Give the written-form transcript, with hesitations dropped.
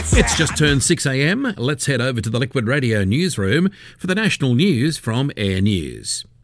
It's just turned 6 a.m. Let's head over to the Liquid Radio newsroom for the national news from Air News.